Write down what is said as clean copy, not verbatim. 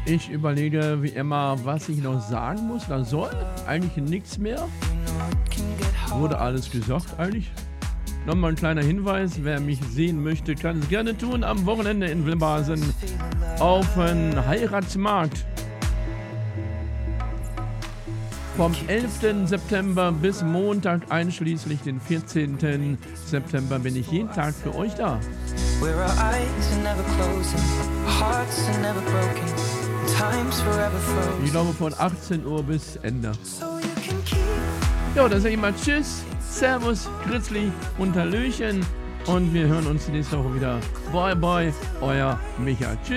Ich überlege wie immer, was ich noch sagen muss. Da soll eigentlich nichts mehr. Wurde alles gesagt eigentlich. Nochmal ein kleiner Hinweis, wer mich sehen möchte, kann es gerne tun. Am Wochenende in Wilbasen auf dem Heiratsmarkt. Vom 11. September bis Montag einschließlich den 14. September bin ich jeden Tag für euch da. Ich glaube von 18 Uhr bis Ende. Ja, dann sage ich mal Tschüss, Servus, Grizzly und Hallöchen und wir hören uns nächste Woche wieder. Bye bye, euer Micha. Tschüss.